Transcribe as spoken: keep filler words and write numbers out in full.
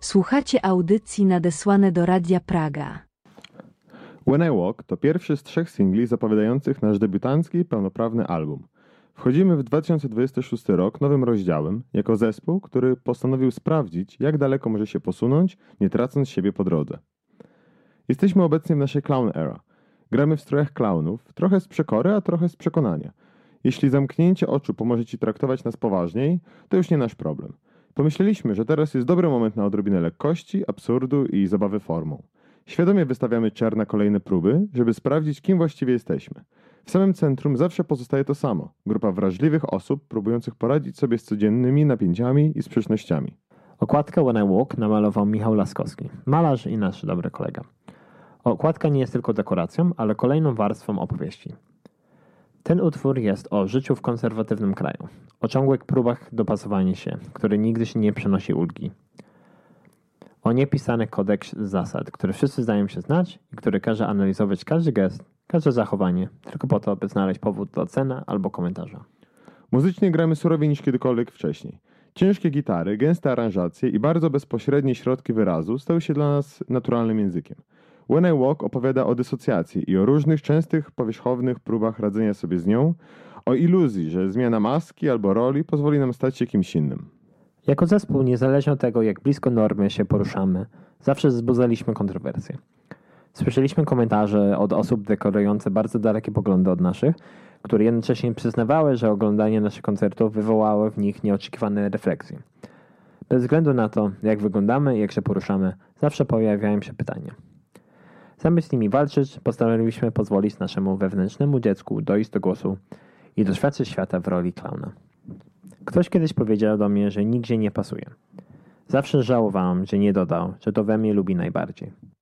Słuchacie audycji nadesłane do Radia Praga. When I Walk to pierwszy z trzech singli zapowiadających nasz debiutancki, pełnoprawny album. Wchodzimy w dwa tysiące dwudziesty szósty rok nowym rozdziałem, jako zespół, który postanowił sprawdzić, jak daleko może się posunąć, nie tracąc siebie po drodze. Jesteśmy obecnie w naszej clown era. Gramy w strojach klaunów, trochę z przekory, a trochę z przekonania. Jeśli zamknięcie oczu pomoże ci traktować nas poważniej, to już nie nasz problem. Pomyśleliśmy, że teraz jest dobry moment na odrobinę lekkości, absurdu i zabawy formą. Świadomie wystawiamy czer na kolejne próby, żeby sprawdzić, kim właściwie jesteśmy. W samym centrum zawsze pozostaje to samo. Grupa wrażliwych osób próbujących poradzić sobie z codziennymi napięciami i sprzecznościami. Okładkę When I Walk namalował Michał Laskowski, malarz i nasz dobry kolega. Okładka nie jest tylko dekoracją, ale kolejną warstwą opowieści. Ten utwór jest o życiu w konserwatywnym kraju, o ciągłych próbach dopasowania się, który nigdy się nie przynosi ulgi. O niepisany kodeks zasad, który wszyscy zdają się znać i który każe analizować każdy gest, każde zachowanie, tylko po to, by znaleźć powód do oceny albo komentarza. Muzycznie gramy surowiej niż kiedykolwiek wcześniej. Ciężkie gitary, gęste aranżacje i bardzo bezpośrednie środki wyrazu stały się dla nas naturalnym językiem. When I Walk opowiada o dysocjacji i o różnych częstych, powierzchownych próbach radzenia sobie z nią, o iluzji, że zmiana maski albo roli pozwoli nam stać się kimś innym. Jako zespół, niezależnie od tego, jak blisko normy się poruszamy, zawsze wzbudzaliśmy kontrowersje. Słyszeliśmy komentarze od osób deklarujących bardzo dalekie poglądy od naszych, które jednocześnie przyznawały, że oglądanie naszych koncertów wywołało w nich nieoczekiwane refleksje. Bez względu na to, jak wyglądamy i jak się poruszamy, zawsze pojawiają się pytania. Zamiast z nimi walczyć, postanowiliśmy pozwolić naszemu wewnętrznemu dziecku dojść do głosu i doświadczyć świata w roli klauna. Ktoś kiedyś powiedział do mnie, że nigdzie nie pasuje. Zawsze żałowałam, że nie dodał, że to we mnie lubi najbardziej.